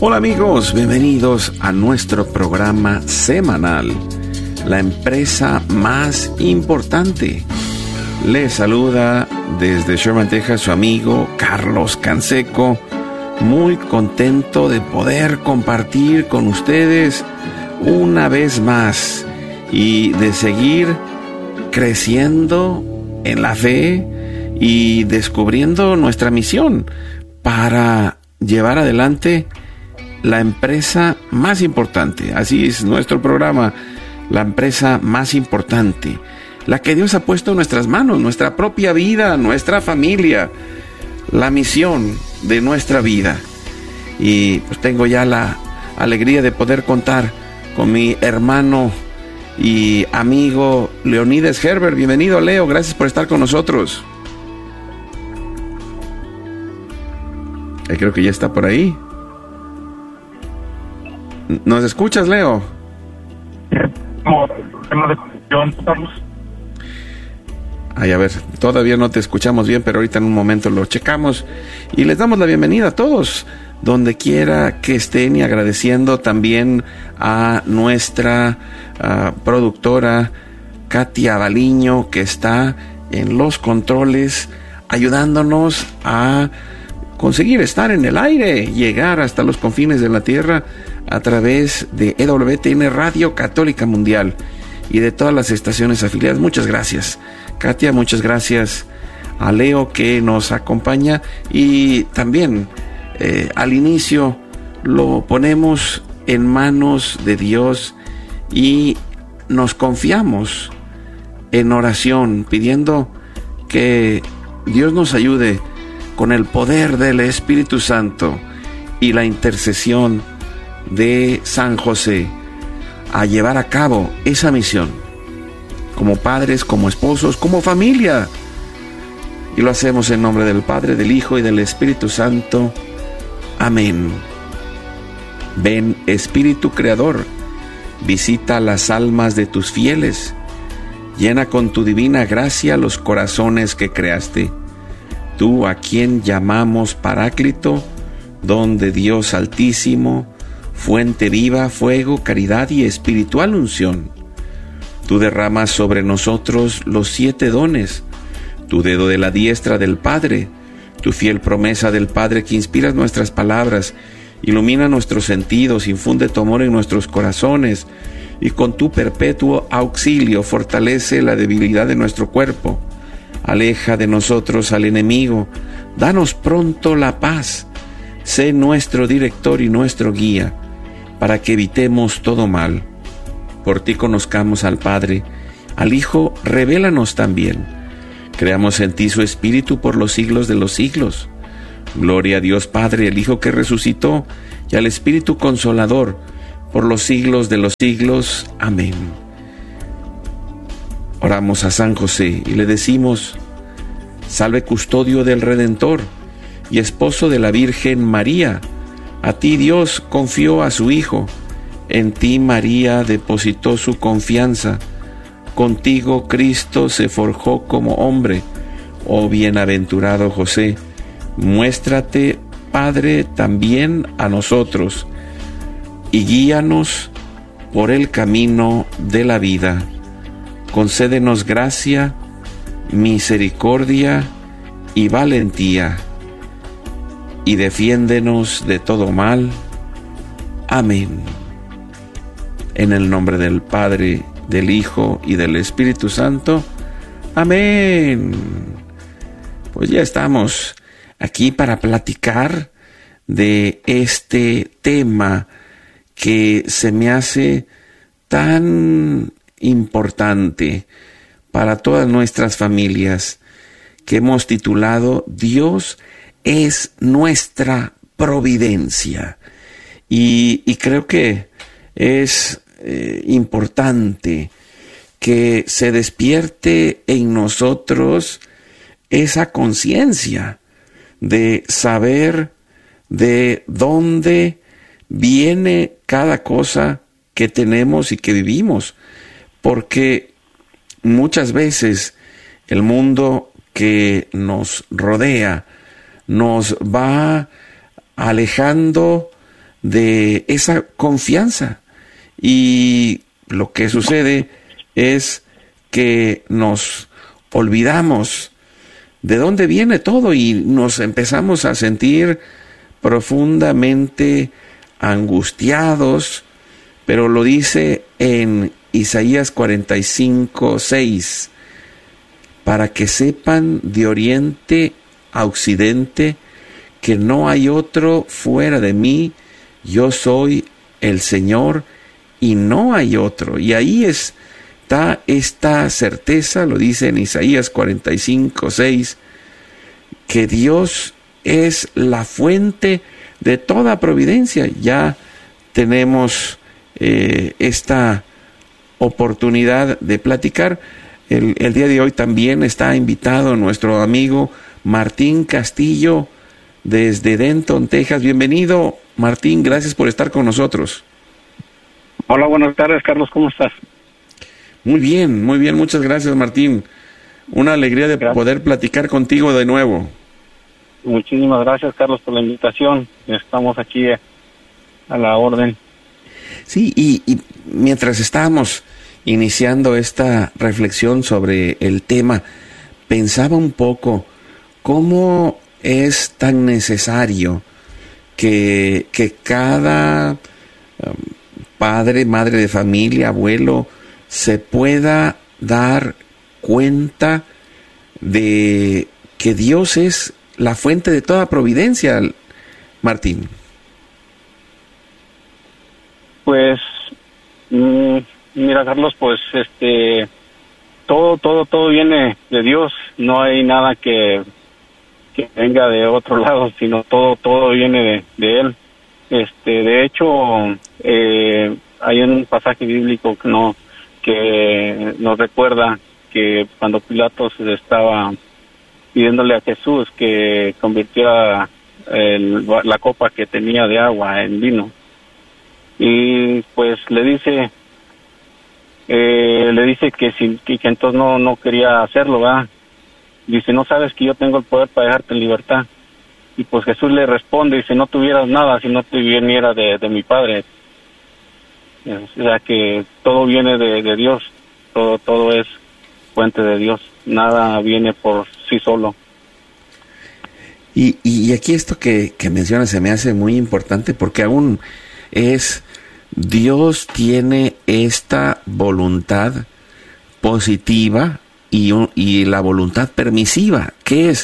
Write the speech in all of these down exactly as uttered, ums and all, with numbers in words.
Hola amigos, bienvenidos a nuestro programa semanal, La Empresa Más Importante. Les saluda desde Sherman, Texas, su amigo Carlos Canseco, muy contento de poder compartir con ustedes una vez más y de seguir creciendo en la fe y descubriendo nuestra misión para llevar adelante la empresa más importante. Así es nuestro programa, la empresa más importante, la que Dios ha puesto en nuestras manos, nuestra propia vida, nuestra familia, la misión de nuestra vida. Y pues tengo ya la alegría de poder contar con mi hermano y amigo Leonides Herbert. Bienvenido, Leo, gracias por estar con nosotros. Eh, creo que ya está por ahí. ¿Nos escuchas, Leo? Ay, a ver, todavía no te escuchamos bien, pero ahorita en un momento lo checamos y les damos la bienvenida a todos, donde quiera que estén, y agradeciendo también a nuestra uh, productora Katia Baliño, que está en los controles, ayudándonos a conseguir estar en el aire, llegar hasta los confines de la tierra a través de E W T N Radio Católica Mundial y de todas las estaciones afiliadas. Muchas gracias, Katia, muchas gracias a Leo, que nos acompaña, y también eh, al inicio lo ponemos en manos de Dios y nos confiamos en oración, pidiendo que Dios nos ayude con el poder del Espíritu Santo y la intercesión de San José a llevar a cabo esa misión, como padres, como esposos, como familia. Y lo hacemos en nombre del Padre, del Hijo y del Espíritu Santo. Amén. Ven, Espíritu Creador, visita las almas de tus fieles, llena con tu divina gracia los corazones que creaste. Tú, a quien llamamos Paráclito, don de Dios Altísimo, fuente viva, fuego, caridad y espiritual unción. Tú derramas sobre nosotros los siete dones, tu dedo de la diestra del Padre, tu fiel promesa del Padre que inspiras nuestras palabras, ilumina nuestros sentidos, infunde tu amor en nuestros corazones, y con tu perpetuo auxilio fortalece la debilidad de nuestro cuerpo. Aleja de nosotros al enemigo, danos pronto la paz, sé nuestro director y nuestro guía, para que evitemos todo mal. Por ti conozcamos al Padre, al Hijo revélanos también. Creamos en ti su Espíritu por los siglos de los siglos. Gloria a Dios Padre, el Hijo que resucitó, y al Espíritu Consolador, por los siglos de los siglos. Amén. Oramos a San José y le decimos: salve, custodio del Redentor y esposo de la Virgen María. A ti Dios confió a su Hijo, en ti María depositó su confianza, contigo Cristo se forjó como hombre. Oh bienaventurado José, muéstrate Padre también a nosotros, y guíanos por el camino de la vida. Concédenos gracia, misericordia y valentía, y defiéndenos de todo mal. Amén. En el nombre del Padre, del Hijo y del Espíritu Santo. Amén. Pues ya estamos aquí para platicar de este tema que se me hace tan importante para todas nuestras familias, que hemos titulado Dios es nuestra providencia. Y, y creo que es eh, importante que se despierte en nosotros esa conciencia de saber de dónde viene cada cosa que tenemos y que vivimos, porque muchas veces el mundo que nos rodea nos va alejando de esa confianza. Y lo que sucede es que nos olvidamos de dónde viene todo y nos empezamos a sentir profundamente angustiados, pero lo dice en Isaías cuarenta y cinco, seis, para que sepan de oriente a occidente que no hay otro fuera de mí, yo soy el Señor y no hay otro. Y ahí está esta certeza, lo dice en Isaías cuarenta y cinco, seis, que Dios es la fuente de toda providencia. Ya tenemos eh, esta oportunidad de platicar. El, el día de hoy también está invitado nuestro amigo Martín Castillo desde Denton, Texas. Bienvenido, Martín, gracias por estar con nosotros. Hola, buenas tardes, Carlos, ¿cómo estás? Muy bien, muy bien, muchas gracias, Martín. Una alegría de gracias. Poder platicar contigo de nuevo. Muchísimas gracias, Carlos, por la invitación. Estamos aquí a la orden. Sí, y, y mientras estábamos iniciando esta reflexión sobre el tema, pensaba un poco cómo es tan necesario que, que cada um, padre, madre de familia, abuelo, se pueda dar cuenta de que Dios es la fuente de toda providencia, Martín. Pues, mmm, mira, Carlos, pues, este, todo, todo, todo viene de Dios. No hay nada que, que venga de otro lado, sino todo, todo viene de, de Él. Este, de hecho, eh, hay un pasaje bíblico que no, que nos recuerda que cuando Pilatos estaba pidiéndole a Jesús que convirtiera el, la copa que tenía de agua en vino, y pues le dice eh, le dice que, si, que, que entonces no, no quería hacerlo, ¿verdad? Dice, no sabes que yo tengo el poder para dejarte en libertad. Y pues Jesús le responde, dice, no tuvieras nada si no te viniera de, de mi Padre. O sea que todo viene de, de Dios, todo, todo es fuente de Dios, nada viene por sí solo. Y, y aquí esto que, que mencionas se me hace muy importante, porque aún es, Dios tiene esta voluntad positiva y, y la voluntad permisiva, que es,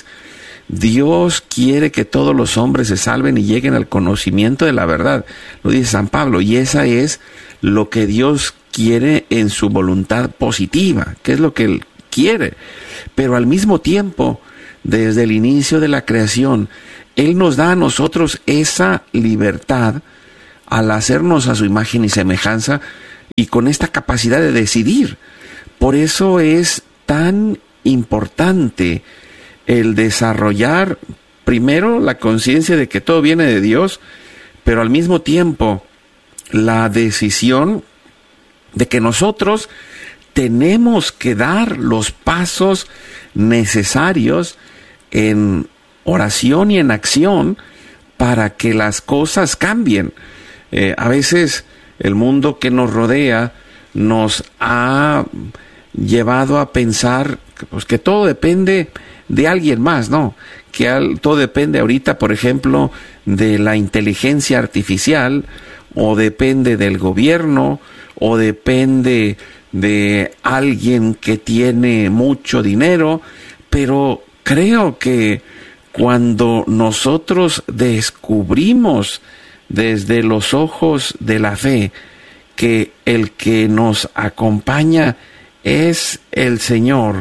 Dios quiere que todos los hombres se salven y lleguen al conocimiento de la verdad, lo dice San Pablo, y esa es lo que Dios quiere en su voluntad positiva, que es lo que Él quiere. Pero al mismo tiempo, desde el inicio de la creación, Él nos da a nosotros esa libertad al hacernos a su imagen y semejanza y con esta capacidad de decidir. Por eso es tan importante el desarrollar primero la conciencia de que todo viene de Dios, pero al mismo tiempo la decisión de que nosotros tenemos que dar los pasos necesarios en oración y en acción para que las cosas cambien. Eh, a veces el mundo que nos rodea nos ha llevado a pensar pues, que todo depende de alguien más, ¿no? Que al, todo depende ahorita, por ejemplo, de la inteligencia artificial, o depende del gobierno, o depende de alguien que tiene mucho dinero, pero creo que cuando nosotros descubrimos desde los ojos de la fe que el que nos acompaña es el Señor,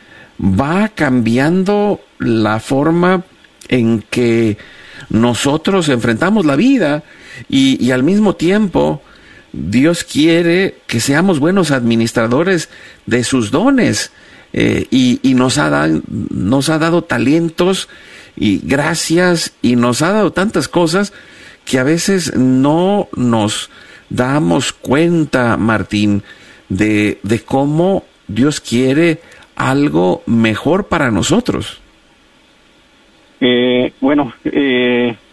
va cambiando la forma en que nosotros enfrentamos la vida y, y al mismo tiempo Dios quiere que seamos buenos administradores de sus dones eh, y, y nos ha, da, nos ha dado talentos y gracias y nos ha dado tantas cosas que a veces no nos damos cuenta, Martín, de, de cómo Dios quiere algo mejor para nosotros. Eh, bueno, eh,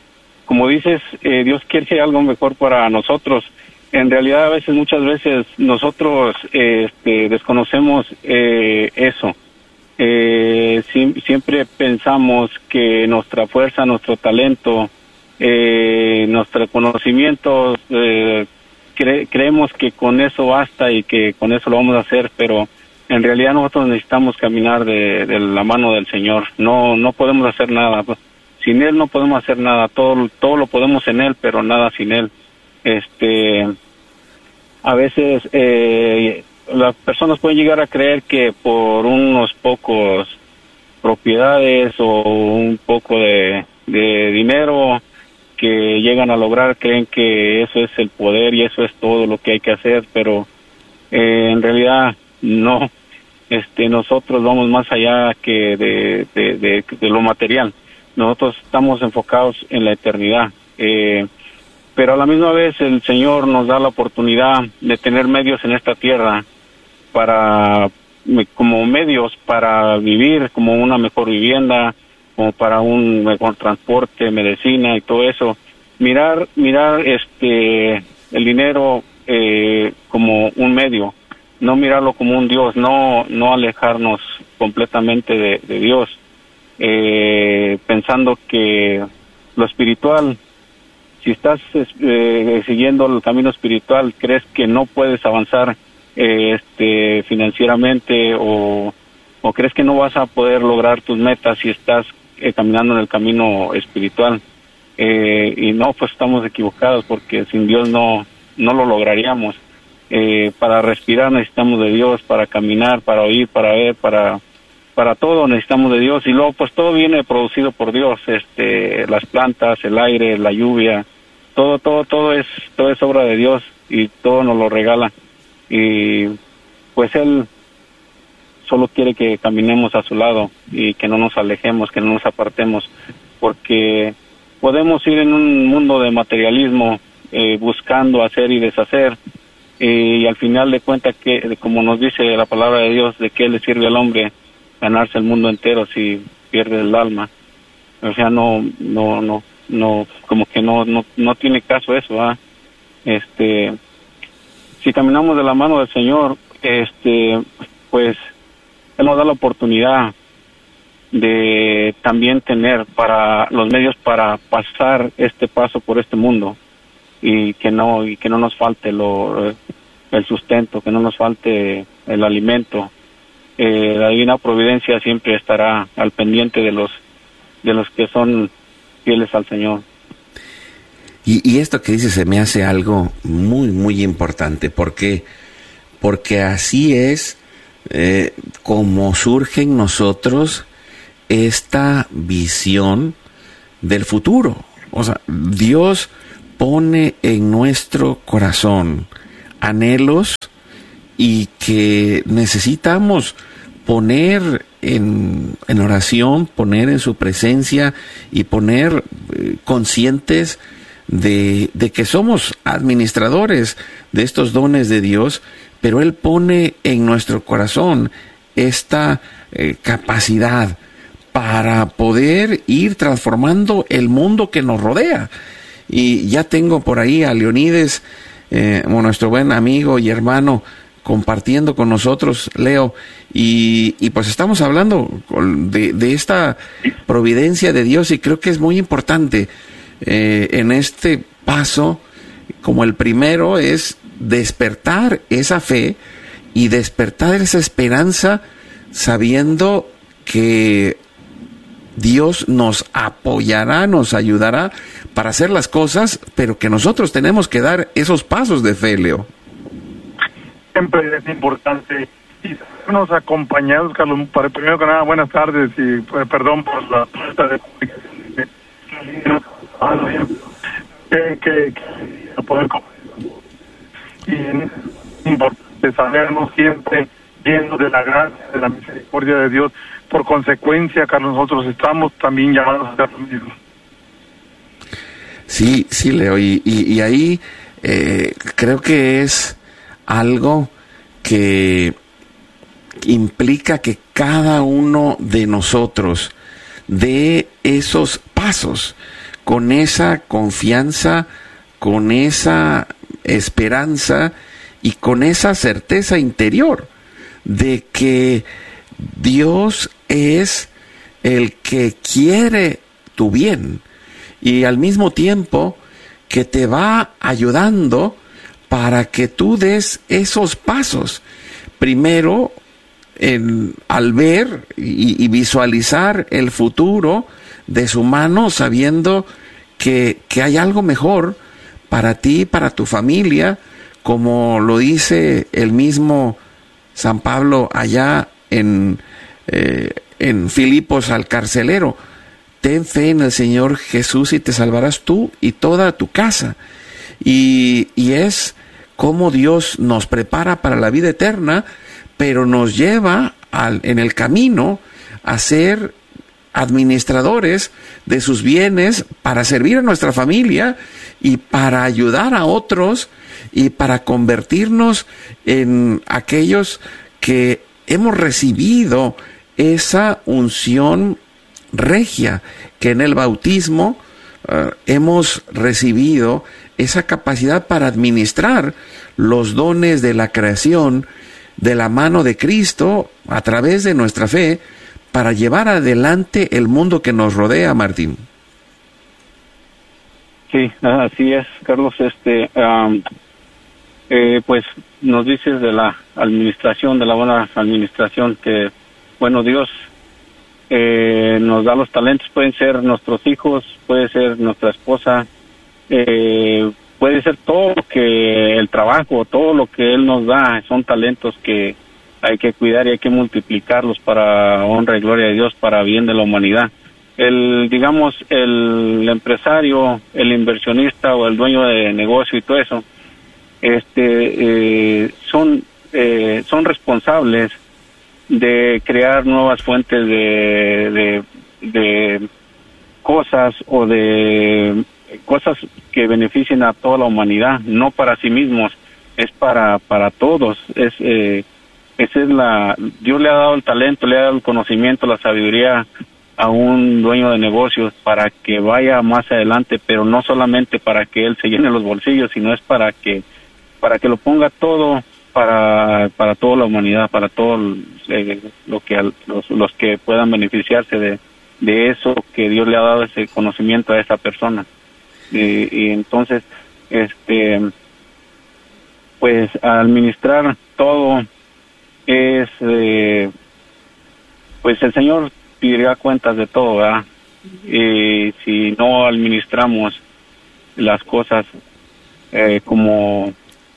como dices, eh, Dios quiere algo mejor para nosotros. En realidad, a veces, muchas veces, nosotros eh, este, desconocemos eh, eso. Eh, si, siempre pensamos que nuestra fuerza, nuestro talento, eh, nuestro conocimiento, eh, cre- creemos que con eso basta y que con eso lo vamos a hacer, pero en realidad nosotros necesitamos caminar de, de la mano del Señor. No, no podemos hacer nada. Sin Él no podemos hacer nada. Todo, todo lo podemos en Él, pero nada sin Él. Este, a veces eh, las personas pueden llegar a creer que por unos pocos propiedades o un poco de, de dinero que llegan a lograr, creen que eso es el poder y eso es todo lo que hay que hacer, pero eh, en realidad no. Este, nosotros vamos más allá que de, de, de, de lo material. Nosotros estamos enfocados en la eternidad, eh, pero a la misma vez el Señor nos da la oportunidad de tener medios en esta tierra para, como medios para vivir, como una mejor vivienda, como para un mejor transporte, medicina y todo eso. Mirar, mirar este, el dinero eh, como un medio, no mirarlo como un Dios, no, no alejarnos completamente de, de Dios. Eh, pensando que lo espiritual, si estás eh, siguiendo el camino espiritual, crees que no puedes avanzar eh, este financieramente o, o crees que no vas a poder lograr tus metas si estás eh, caminando en el camino espiritual, eh, y no, pues estamos equivocados, porque sin Dios no, no lo lograríamos. Eh, para respirar necesitamos de Dios, para caminar, para oír, para ver, para para todo necesitamos de Dios, y luego pues todo viene producido por Dios, este, las plantas, el aire, la lluvia, todo, todo, todo es, todo es obra de Dios y todo nos lo regala, y pues Él solo quiere que caminemos a su lado y que no nos alejemos, que no nos apartemos, porque podemos ir en un mundo de materialismo eh, buscando hacer y deshacer, eh, y al final de cuentas, que como nos dice la palabra de Dios, de qué le sirve al hombre ganarse el mundo entero si pierde el alma. O sea, no, no, no, no, como que no, no, no tiene caso eso, ¿ah? Este, si caminamos de la mano del Señor, este, pues, Él nos da la oportunidad de también tener para los medios para pasar este paso por este mundo, y que no, y que no nos falte lo, el sustento, que no nos falte el alimento. Eh, la divina providencia siempre estará al pendiente de los de los que son fieles al Señor. Y, y esto que dice se me hace algo muy, muy importante, porque porque así es eh, como surge en nosotros esta visión del futuro. O sea, Dios pone en nuestro corazón anhelos y que necesitamos poner en, en oración, poner en su presencia y poner eh, conscientes de, de que somos administradores de estos dones de Dios, pero Él pone en nuestro corazón esta eh, capacidad para poder ir transformando el mundo que nos rodea. Y ya tengo por ahí a Leonides, eh, nuestro buen amigo y hermano, compartiendo con nosotros, Leo, y, y pues estamos hablando de, de esta providencia de Dios, y creo que es muy importante eh, en este paso, como el primero es despertar esa fe y despertar esa esperanza, sabiendo que Dios nos apoyará, nos ayudará para hacer las cosas, pero que nosotros tenemos que dar esos pasos de fe, Leo. Siempre es importante y nos acompañados, Carlos. Para, primero que nada, buenas tardes y pues, perdón por la falta de comunicación que, que, que poder y es importante sabernos siempre llenos de la gracia, de la misericordia de Dios. Por consecuencia, Carlos, nosotros estamos también llamados a hacer lo mismo. Sí, sí, Leo, y, y, y ahí eh, creo que es algo que implica que cada uno de nosotros dé esos pasos con esa confianza, con esa esperanza y con esa certeza interior de que Dios es el que quiere tu bien y al mismo tiempo que te va ayudando para que tú des esos pasos. Primero, en, al ver y, y visualizar el futuro de su mano, sabiendo que, que hay algo mejor para ti, para tu familia, como lo dice el mismo San Pablo allá en, eh, en Filipos al carcelero: ten fe en el Señor Jesús y te salvarás tú y toda tu casa. Y, y es como Dios nos prepara para la vida eterna, pero nos lleva al, en el camino a ser administradores de sus bienes para servir a nuestra familia y para ayudar a otros y para convertirnos en aquellos que hemos recibido esa unción regia, que en el bautismo uh, hemos recibido esa capacidad para administrar los dones de la creación de la mano de Cristo a través de nuestra fe para llevar adelante el mundo que nos rodea, Martín. Sí, así es, Carlos. Este, um, eh, pues nos dices de la administración, de la buena administración, que, bueno, Dios eh, nos da los talentos. Pueden ser nuestros hijos, puede ser nuestra esposa, eh, puede ser todo lo que el trabajo, todo lo que Él nos da, son talentos que hay que cuidar y hay que multiplicarlos para honra y gloria de Dios, para bien de la humanidad. El, digamos, el empresario, el inversionista o el dueño de negocio y todo eso, este, eh, son, eh, son responsables de crear nuevas fuentes de, de, de cosas o de cosas que beneficien a toda la humanidad, no para sí mismos, es para, para todos. Es, eh, esa es la, Dios le ha dado el talento, le ha dado el conocimiento, la sabiduría a un dueño de negocios para que vaya más adelante, pero no solamente para que él se llene los bolsillos, sino es para que para que lo ponga todo para para toda la humanidad, para todo eh, lo que los, los que puedan beneficiarse de de eso que Dios le ha dado, ese conocimiento a esa persona. Y, y entonces, este, pues administrar todo es, eh, pues el Señor pedirá cuentas de todo, ¿verdad? Y si no administramos las cosas eh, como,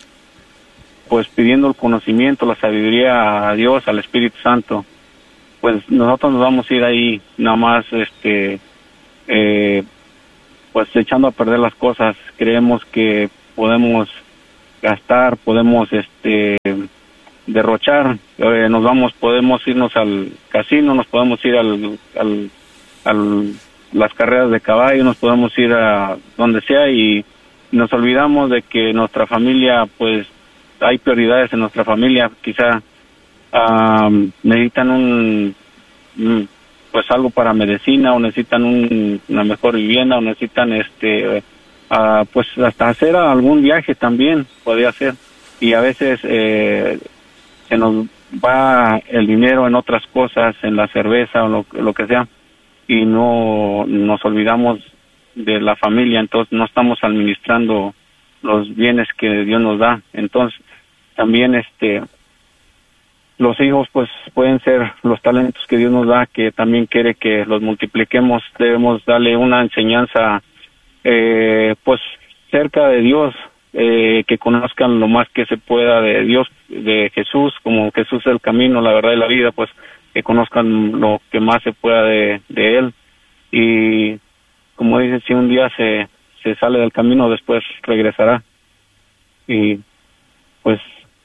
pues pidiendo el conocimiento, la sabiduría a Dios, al Espíritu Santo, pues nosotros nos vamos a ir ahí nada más, este, eh, pues echando a perder las cosas. Creemos que podemos gastar, podemos, este, derrochar, eh, nos vamos, podemos irnos al casino, nos podemos ir al, al, al las carreras de caballo, nos podemos ir a donde sea y nos olvidamos de que nuestra familia, pues hay prioridades en nuestra familia. Quizá um, necesitan un, un pues algo para medicina, o necesitan un, una mejor vivienda, o necesitan este uh, pues hasta hacer algún viaje también podría ser. Y a veces eh, se nos va el dinero en otras cosas, en la cerveza o lo, lo que sea, y no nos olvidamos de la familia. Entonces no estamos administrando los bienes que Dios nos da. Entonces también este los hijos pues pueden ser los talentos que Dios nos da, que también quiere que los multipliquemos. Debemos darle una enseñanza eh, pues cerca de Dios, eh, que conozcan lo más que se pueda de Dios, de Jesús, como Jesús es el camino, la verdad y la vida, pues que conozcan lo que más se pueda de, de Él. Y como dice, si un día se, se sale del camino, después regresará. Y pues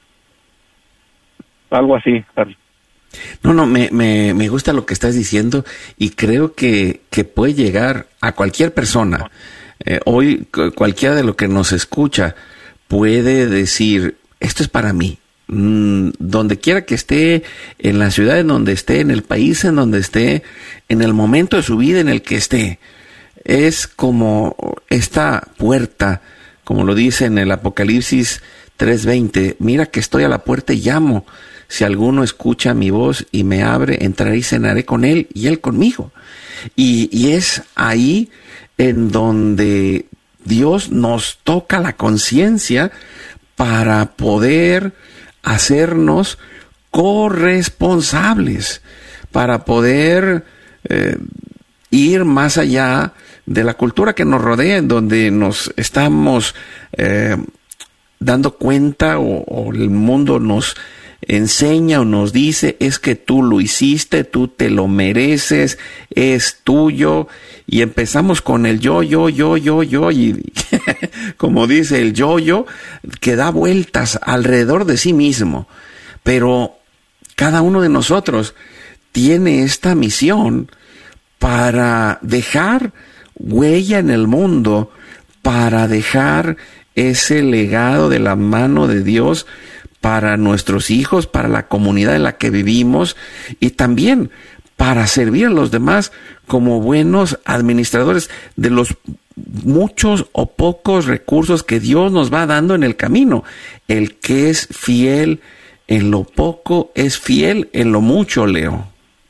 algo así, Carlos. No, no, me, me, me gusta lo que estás diciendo y creo que, que puede llegar a cualquier persona. Eh, hoy cualquiera de los que nos escucha puede decir, esto es para mí. Mm, donde quiera que esté, en la ciudad en donde esté, en el país en donde esté, en el momento de su vida en el que esté, es como esta puerta, como lo dice en el Apocalipsis tres veinte, mira que estoy a la puerta y llamo. Si alguno escucha mi voz y me abre, entraré y cenaré con él y él conmigo. Y, y es ahí en donde Dios nos toca la conciencia para poder hacernos corresponsables, para poder eh, ir más allá de la cultura que nos rodea, en donde nos estamos eh, dando cuenta o, o el mundo nos enseña o nos dice, es que tú lo hiciste, tú te lo mereces, es tuyo, y empezamos con el yo, yo, yo, yo, yo, y como dice el yo, yo, que da vueltas alrededor de sí mismo. Pero cada uno de nosotros tiene esta misión para dejar huella en el mundo, para dejar ese legado de la mano de Dios para nuestros hijos, para la comunidad en la que vivimos y también para servir a los demás como buenos administradores de los muchos o pocos recursos que Dios nos va dando en el camino. El que es fiel en lo poco es fiel en lo mucho, Leo.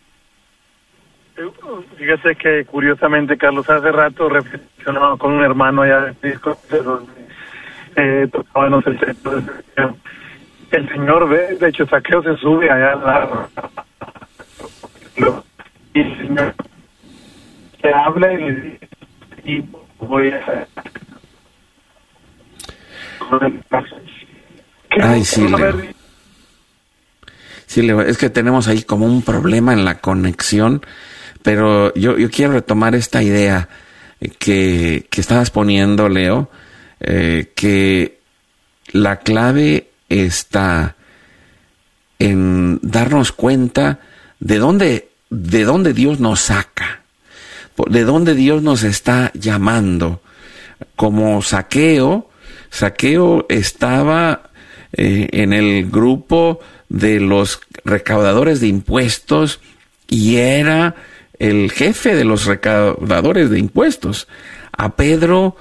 Fíjate que curiosamente, Carlos, hace rato reflexionaba con un hermano allá de Disco, eh, tocábamos el centro de el Señor ve, de hecho Saqueo se sube allá al lado y el Señor se habla y le dice y voy a hacer. Ay, sí, Leo. Sí, Leo, es que tenemos ahí como un problema en la conexión, pero yo, yo quiero retomar esta idea que, que estabas poniendo, Leo, eh, que la clave está en darnos cuenta de dónde, de dónde Dios nos saca, de dónde Dios nos está llamando. Como Saqueo, Saqueo estaba eh, en el grupo de los recaudadores de impuestos y era el jefe de los recaudadores de impuestos. A Pedro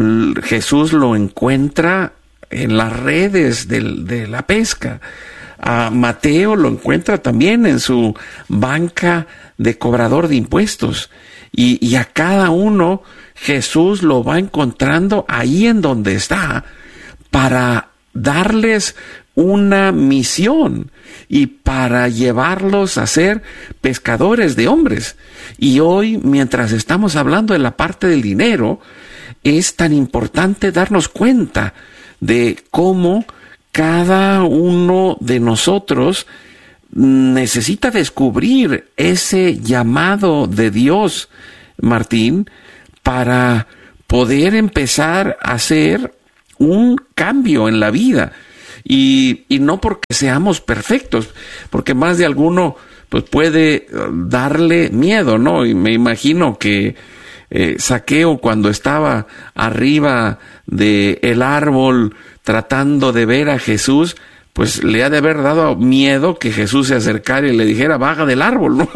Jesús lo encuentra en las redes del, de la pesca. A Mateo lo encuentra también en su banca de cobrador de impuestos. Y, y a cada uno Jesús lo va encontrando ahí en donde está para darles una misión y para llevarlos a ser pescadores de hombres. Y hoy, mientras estamos hablando de la parte del dinero, es tan importante darnos cuenta de cómo cada uno de nosotros necesita descubrir ese llamado de Dios, Martín, para poder empezar a hacer un cambio en la vida. Y, y no porque seamos perfectos, porque más de alguno pues puede darle miedo, ¿no? Y me imagino que eh, Saqueo, cuando estaba arriba de el árbol tratando de ver a Jesús, pues le ha de haber dado miedo que Jesús se acercara y le dijera, baja del árbol, ¿no?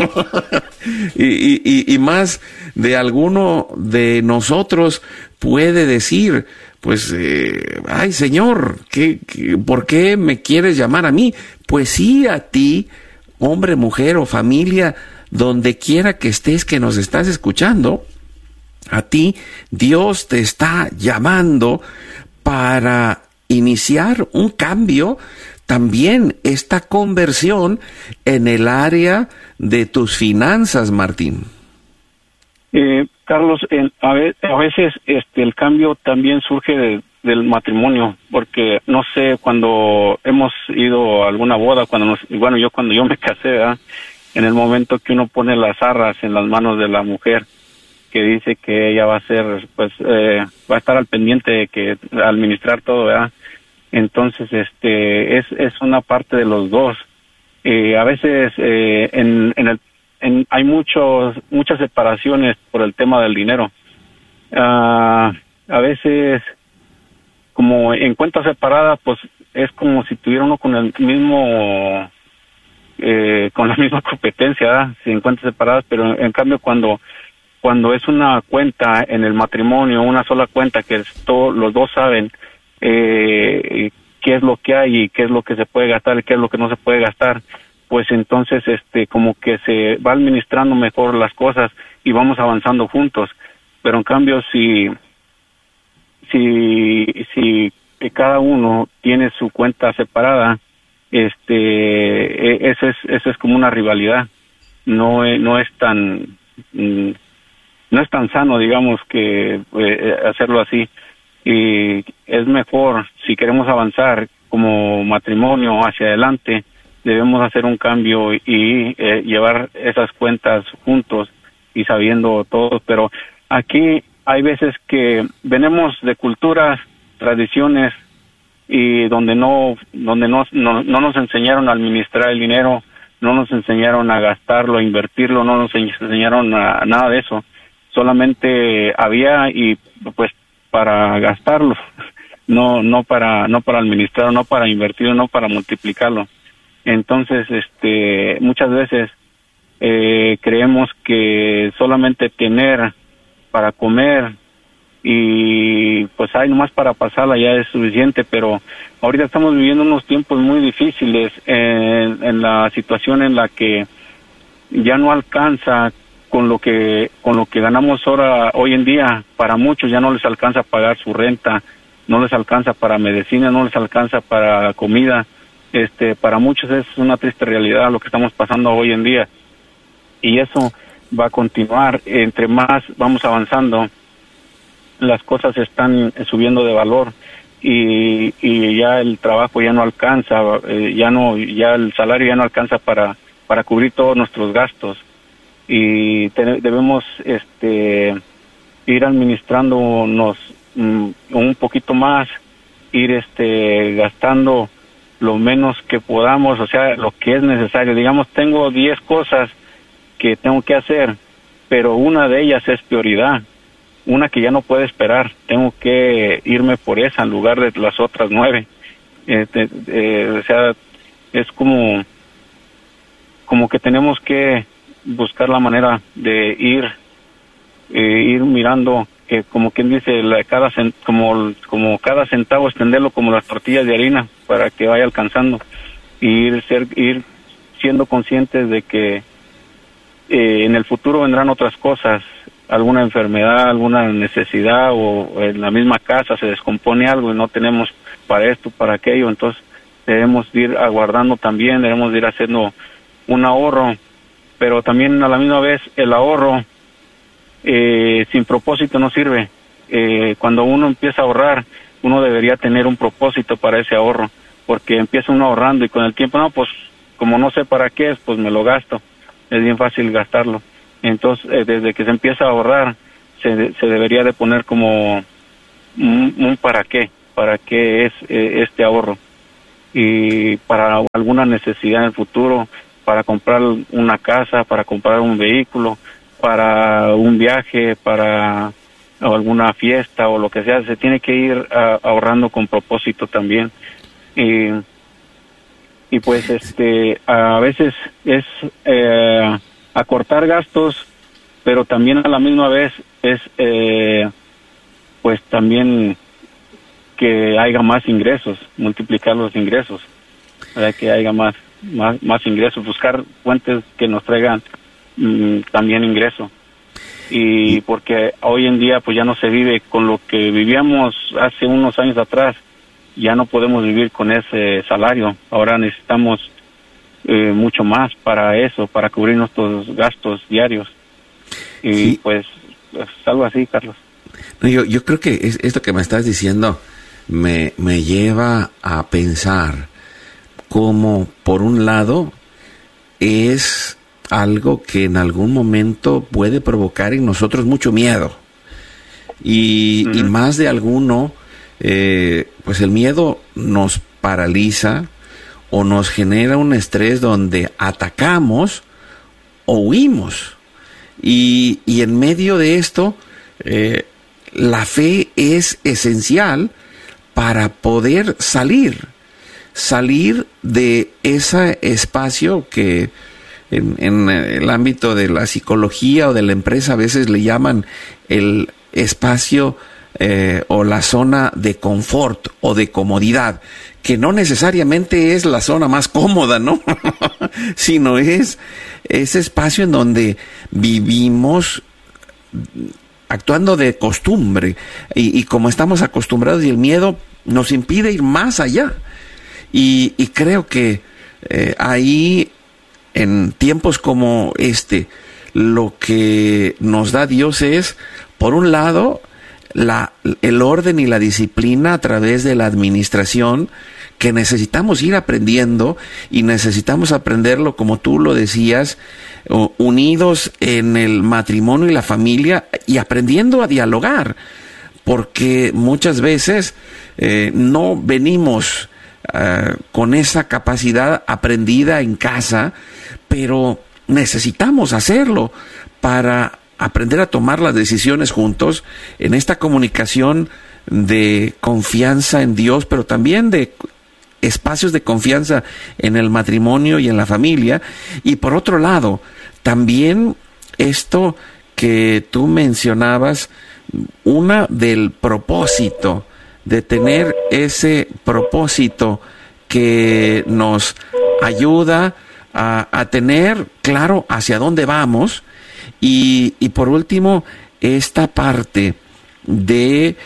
y, y, y más de alguno de nosotros puede decir, pues, eh, ay, Señor, ¿qué, qué, ¿por qué me quieres llamar a mí? Pues sí, a ti, hombre, mujer o familia, donde quiera que estés, que nos estás escuchando, a ti Dios te está llamando para iniciar un cambio, también esta conversión en el área de tus finanzas, Martín. Eh, Carlos, en, a, ve, a veces este el cambio también surge de, del matrimonio, porque no sé, cuando hemos ido a alguna boda, cuando nos, bueno, yo cuando yo me casé, ¿verdad? En el momento que uno pone las arras en las manos de la mujer, que dice que ella va a ser, pues, eh, va a estar al pendiente de que administrar todo, ¿verdad? Entonces, este, es es una parte de los dos. Eh, a veces eh, en, en el En, hay muchos muchas separaciones por el tema del dinero. Uh, a veces, como en cuentas separadas, pues es como si tuviera uno con el mismo, eh, con la misma competencia, ¿verdad? Si en cuentas separadas, pero en, en cambio cuando cuando es una cuenta en el matrimonio, una sola cuenta que todo, los dos saben eh, qué es lo que hay y qué es lo que se puede gastar y qué es lo que no se puede gastar, pues entonces este como que se va administrando mejor las cosas y vamos avanzando juntos. Pero en cambio si si si cada uno tiene su cuenta separada, este eso es eso es como una rivalidad. No es, no es tan no es tan sano, digamos, que eh, hacerlo así. Y es mejor, si queremos avanzar como matrimonio hacia adelante, debemos hacer un cambio y eh, llevar esas cuentas juntos y sabiendo todos. Pero aquí hay veces que venimos de culturas, tradiciones, y donde no donde no, no, no nos enseñaron a administrar el dinero, no nos enseñaron a gastarlo, a invertirlo, no nos enseñaron a, a nada de eso. Solamente había y pues para gastarlo, no no para no para administrarlo, no para invertirlo, no para multiplicarlo. Entonces, este, muchas veces eh, creemos que solamente tener para comer y pues hay nomás para pasarla ya es suficiente, pero ahorita estamos viviendo unos tiempos muy difíciles en, en la situación en la que ya no alcanza con lo que con lo que ganamos ahora hoy en día. Para muchos ya no les alcanza a pagar su renta, no les alcanza para medicina, no les alcanza para comida. Este, para muchos es una triste realidad lo que estamos pasando hoy en día, y eso va a continuar. Entre más vamos avanzando, las cosas están subiendo de valor y, y ya el trabajo ya no alcanza, eh, ya no ya el salario ya no alcanza para para cubrir todos nuestros gastos, y te, debemos este ir administrándonos mm, un poquito más, ir este gastando lo menos que podamos, o sea, lo que es necesario. Digamos, tengo diez cosas que tengo que hacer, pero una de ellas es prioridad, una que ya no puede esperar, tengo que irme por esa en lugar de las otras nueve. Eh, eh, eh, o sea, es como como que tenemos que buscar la manera de ir eh, ir mirando que, como quien dice, la, cada cent, como como cada centavo extenderlo como las tortillas de harina para que vaya alcanzando, y ir ser ir siendo conscientes de que eh, en el futuro vendrán otras cosas, alguna enfermedad, alguna necesidad, o en la misma casa se descompone algo y no tenemos para esto, para aquello. Entonces debemos ir aguardando también, debemos ir haciendo un ahorro, pero también a la misma vez el ahorro eh, sin propósito no sirve. Eh, cuando uno empieza a ahorrar, uno debería tener un propósito para ese ahorro, porque empieza uno ahorrando y con el tiempo, no, pues como no sé para qué es, pues me lo gasto. Es bien fácil gastarlo. Entonces, eh, desde que se empieza a ahorrar, se, se debería de poner como un, un para qué, para qué es eh, este ahorro. Y para alguna necesidad en el futuro, para comprar una casa, para comprar un vehículo, para un viaje, para alguna fiesta o lo que sea, se tiene que ir uh, ahorrando con propósito también. Y, y pues este a veces es eh, acortar gastos, pero también a la misma vez es eh, pues también que haya más ingresos, multiplicar los ingresos, para que haya más más más ingresos, buscar fuentes que nos traigan mmm, también ingreso. Y porque hoy en día pues ya no se vive con lo que vivíamos hace unos años atrás, ya no podemos vivir con ese salario. Ahora necesitamos eh, mucho más para eso, para cubrir nuestros gastos diarios. Y sí, pues es algo así, Carlos. No, yo, yo creo que es, esto que me estás diciendo me, me lleva a pensar cómo, por un lado, es algo que en algún momento puede provocar en nosotros mucho miedo. Y, uh-huh. y más de alguno, eh, pues el miedo nos paraliza o nos genera un estrés donde atacamos o huimos. Y, y en medio de esto, eh, la fe es esencial para poder salir, salir de ese espacio que en, en el ámbito de la psicología o de la empresa a veces le llaman el espacio eh, o la zona de confort o de comodidad, que no necesariamente es la zona más cómoda, ¿no? Sino es ese espacio en donde vivimos actuando de costumbre, y, y como estamos acostumbrados, y el miedo nos impide ir más allá. Y, y creo que eh, ahí, en tiempos como este, lo que nos da Dios es, por un lado, la, el orden y la disciplina a través de la administración, que necesitamos ir aprendiendo, y necesitamos aprenderlo, como tú lo decías, unidos en el matrimonio y la familia, y aprendiendo a dialogar, porque muchas veces eh, no venimos uh, con esa capacidad aprendida en casa, pero necesitamos hacerlo para aprender a tomar las decisiones juntos en esta comunicación de confianza en Dios, pero también de espacios de confianza en el matrimonio y en la familia. Y por otro lado, también esto que tú mencionabas, una del propósito, de tener ese propósito que nos ayuda a, a tener claro hacia dónde vamos. Y, y por último, esta parte de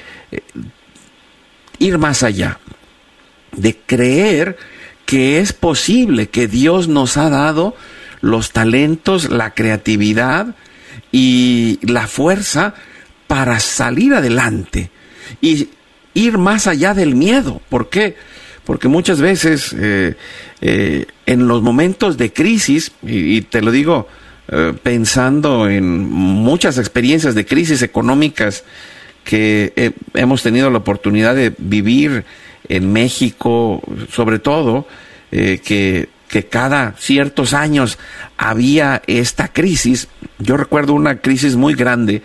ir más allá, de creer que es posible, que Dios nos ha dado los talentos, la creatividad y la fuerza para salir adelante y ir más allá del miedo. ¿Por qué? Porque muchas veces eh, eh, en los momentos de crisis, y, y te lo digo eh, pensando en muchas experiencias de crisis económicas que eh, hemos tenido la oportunidad de vivir en México, sobre todo, eh, que, que cada ciertos años había esta crisis. Yo recuerdo una crisis muy grande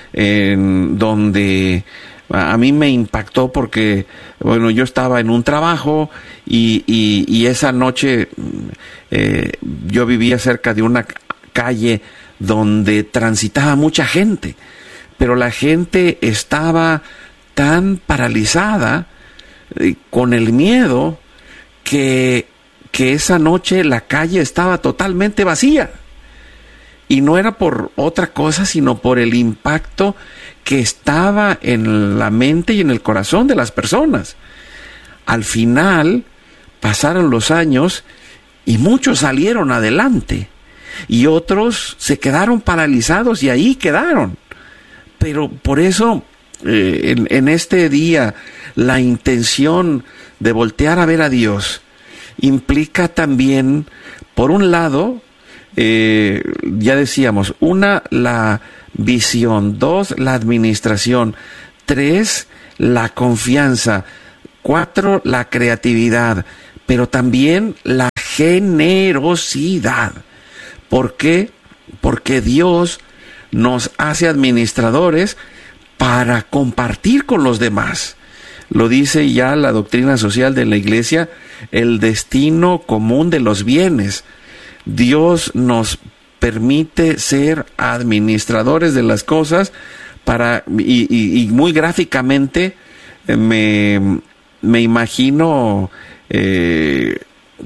en donde a mí me impactó porque, bueno, yo estaba en un trabajo y, y, y esa noche eh, yo vivía cerca de una calle donde transitaba mucha gente, pero la gente estaba tan paralizada con el miedo que, que esa noche la calle estaba totalmente vacía, y no era por otra cosa sino por el impacto que estaba en la mente y en el corazón de las personas. Al final pasaron los años y muchos salieron adelante y otros se quedaron paralizados y ahí quedaron. Pero por eso eh, en, en este día la intención de voltear a ver a Dios implica también, por un lado, eh, ya decíamos, una, la visión; dos, la administración; tres, la confianza; cuatro, la creatividad, pero también la generosidad. ¿Por qué? Porque Dios nos hace administradores para compartir con los demás. Lo dice ya la doctrina social de la Iglesia, el destino común de los bienes. Dios nos permite ser administradores de las cosas para, y, y, y muy gráficamente eh, me, me imagino, eh,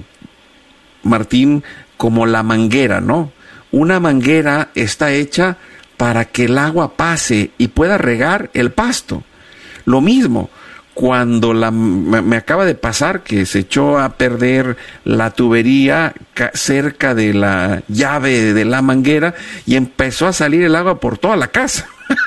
Martín, como la manguera, ¿no? Una manguera está hecha para que el agua pase y pueda regar el pasto. Lo mismo, cuando la, me, me acaba de pasar que se echó a perder la tubería ca, cerca de la llave de la manguera y empezó a salir el agua por toda la casa.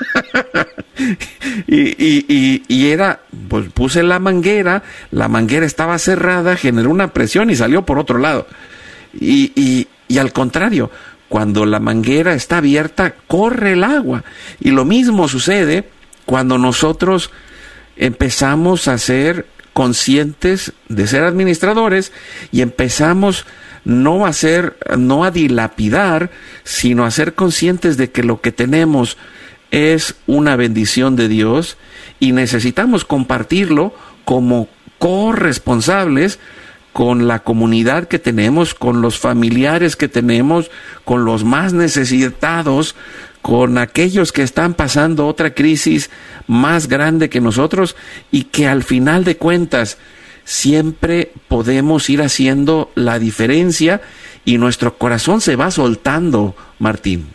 y, y, y, y era, pues puse la manguera, la manguera estaba cerrada, generó una presión y salió por otro lado. Y, y, y al contrario, cuando la manguera está abierta, corre el agua. Y lo mismo sucede cuando nosotros empezamos a ser conscientes de ser administradores y empezamos no a ser, no a dilapidar, sino a ser conscientes de que lo que tenemos es una bendición de Dios y necesitamos compartirlo como corresponsables con la comunidad que tenemos, con los familiares que tenemos, con los más necesitados, con aquellos que están pasando otra crisis más grande que nosotros, y que al final de cuentas siempre podemos ir haciendo la diferencia y nuestro corazón se va soltando, Martín.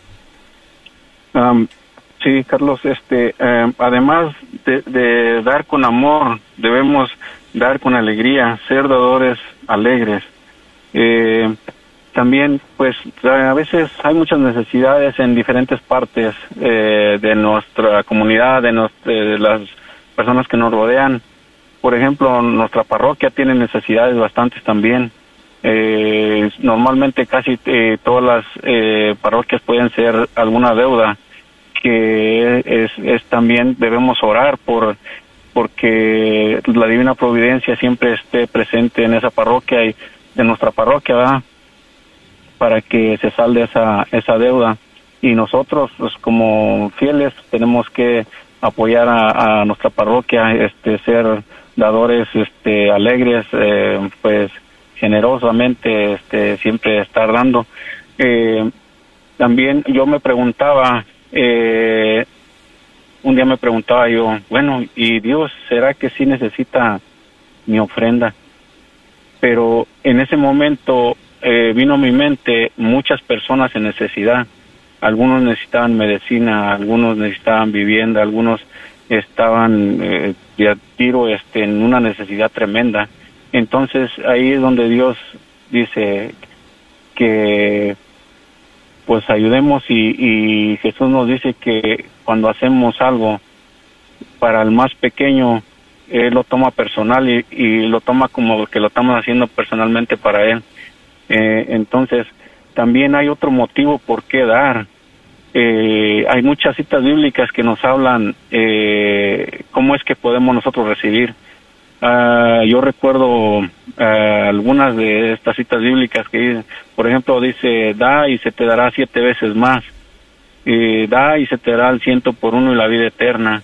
Um, sí, Carlos, este, eh, además de, de dar con amor, debemos dar con alegría, ser dadores alegres. Eh, también, pues, a veces hay muchas necesidades en diferentes partes eh, de nuestra comunidad, de, nos, de las personas que nos rodean. Por ejemplo, nuestra parroquia tiene necesidades bastantes también. Eh, normalmente casi eh, todas las eh, parroquias pueden ser alguna deuda, que es, es también debemos orar por porque la divina providencia siempre esté presente en esa parroquia y en nuestra parroquia, ¿verdad?, para que se salde esa esa deuda. Y nosotros, pues, como fieles, tenemos que apoyar a, a nuestra parroquia, este, ser dadores, este, alegres, eh, pues generosamente, este, siempre estar dando. Eh, también yo me preguntaba, eh, un día me preguntaba yo, bueno, ¿y Dios será que sí necesita mi ofrenda? Pero en ese momento eh, vino a mi mente muchas personas en necesidad. Algunos necesitaban medicina, algunos necesitaban vivienda, algunos estaban eh, de a tiro este, en una necesidad tremenda. Entonces ahí es donde Dios dice que pues ayudemos, y, y Jesús nos dice que cuando hacemos algo para el más pequeño, Él lo toma personal y, y lo toma como que lo estamos haciendo personalmente para Él. Eh, entonces también hay otro motivo por qué dar. Eh, hay muchas citas bíblicas que nos hablan eh, cómo es que podemos nosotros recibir. Uh, yo recuerdo uh, algunas de estas citas bíblicas que, por ejemplo, dice, da y se te dará siete veces más, eh, da y se te dará el ciento por uno y la vida eterna.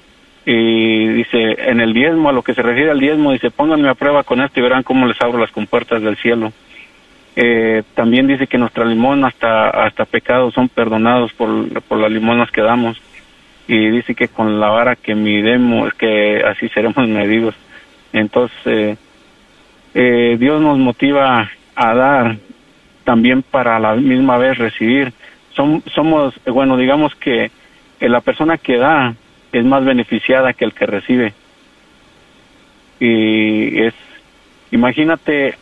Y dice, en el diezmo, a lo que se refiere al diezmo, dice, pónganme a prueba con esto y verán cómo les abro las compuertas del cielo. Eh, también dice que nuestra limosna hasta hasta pecados son perdonados por, por las limosnas que damos. Y dice que con la vara que midemos, que así seremos medidos. Entonces, eh, eh, Dios nos motiva a dar también para a la misma vez recibir. Som, somos, bueno, digamos que eh, la persona que da es más beneficiada que el que recibe. Y es, imagínate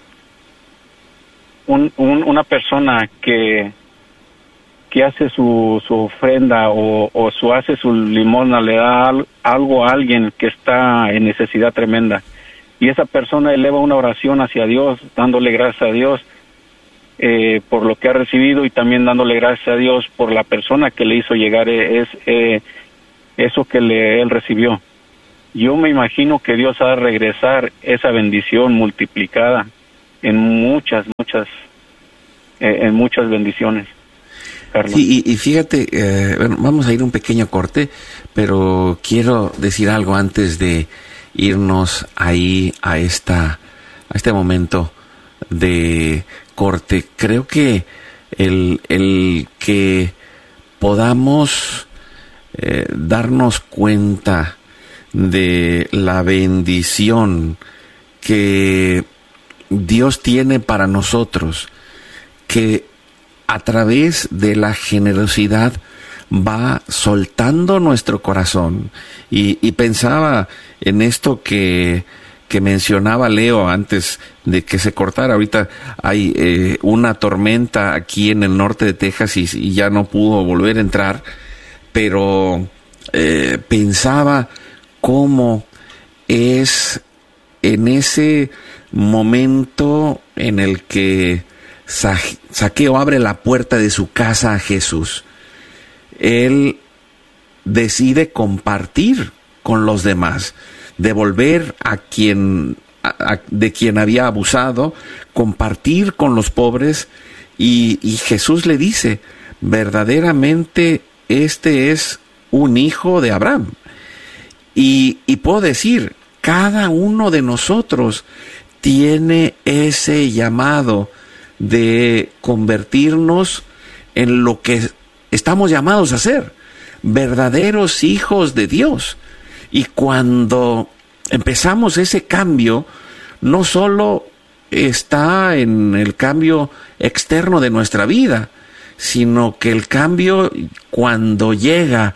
un, un, una persona que que hace su, su ofrenda o, o su hace su limosna, le da al, algo a alguien que está en necesidad tremenda, y esa persona eleva una oración hacia Dios, dándole gracias a Dios eh, por lo que ha recibido, y también dándole gracias a Dios por la persona que le hizo llegar es, eh, eso que le, él recibió. Yo me imagino que Dios ha de regresar esa bendición multiplicada en muchas, muchas, eh, en muchas bendiciones. Sí, y, y fíjate, eh, bueno, vamos a ir un pequeño corte, pero quiero decir algo antes de irnos ahí a esta, a este momento de corte. Creo que el, el que podamos eh, darnos cuenta de la bendición que Dios tiene para nosotros, que a través de la generosidad va soltando nuestro corazón. Y, y pensaba en esto que, que mencionaba Leo antes de que se cortara. Ahorita hay eh, una tormenta aquí en el norte de Texas y, y ya no pudo volver a entrar, pero eh, pensaba cómo es en ese momento en el que Zaqueo abre la puerta de su casa a Jesús. Él decide compartir con los demás, devolver a quien a, a, de quien había abusado, compartir con los pobres, y, y Jesús le dice, verdaderamente este es un hijo de Abraham. Y, y puedo decir, cada uno de nosotros tiene ese llamado de convertirnos en lo que estamos llamados a ser, verdaderos hijos de Dios. Y cuando empezamos ese cambio, no solo está en el cambio externo de nuestra vida, sino que el cambio, cuando llega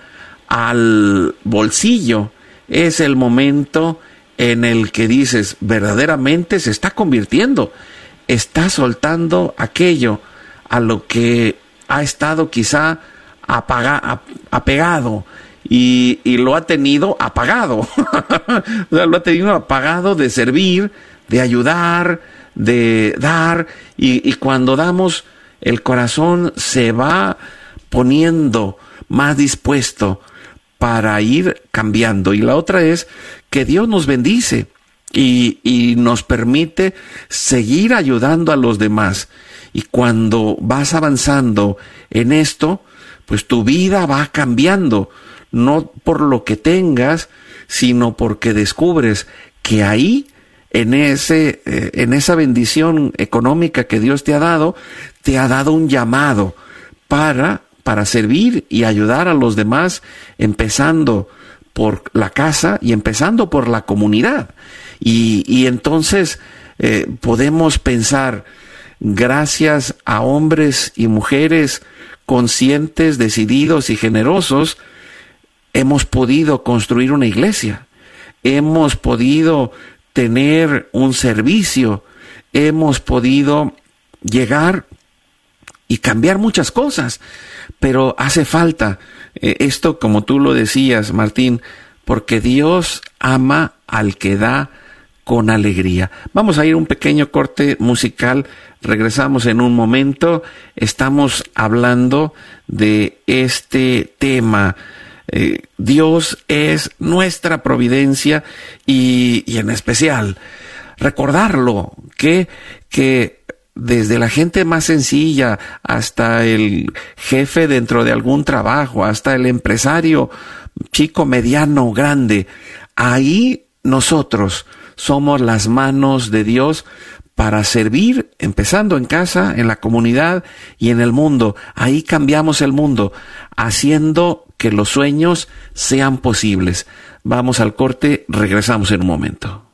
al bolsillo, es el momento en el que dices, verdaderamente se está convirtiendo, está soltando aquello a lo que ha estado quizá apaga, apegado y, y lo ha tenido apagado. O sea, lo ha tenido apagado de servir, de ayudar, de dar, y, y cuando damos, el corazón se va poniendo más dispuesto para ir cambiando. Y la otra es que Dios nos bendice y, y nos permite seguir ayudando a los demás. Y cuando vas avanzando en esto, pues tu vida va cambiando, no por lo que tengas, sino porque descubres que ahí, en ese, eh, en esa bendición económica que Dios te ha dado, te ha dado un llamado para, para servir y ayudar a los demás, empezando por la casa y empezando por la comunidad. Y, y entonces eh, podemos pensar, gracias a hombres y mujeres conscientes, decididos y generosos, hemos podido construir una iglesia, hemos podido tener un servicio, hemos podido llegar y cambiar muchas cosas, pero hace falta eh, esto, como tú lo decías, Martín, porque Dios ama al que da con alegría. Vamos a ir a un pequeño corte musical, regresamos en un momento. Estamos hablando de este tema. Eh, Dios es nuestra providencia y, y en especial recordarlo, que, que desde la gente más sencilla hasta el jefe dentro de algún trabajo, hasta el empresario chico, mediano, grande, ahí nosotros somos las manos de Dios para servir, empezando en casa, en la comunidad y en el mundo. Ahí cambiamos el mundo, haciendo que los sueños sean posibles. Vamos al corte, regresamos en un momento.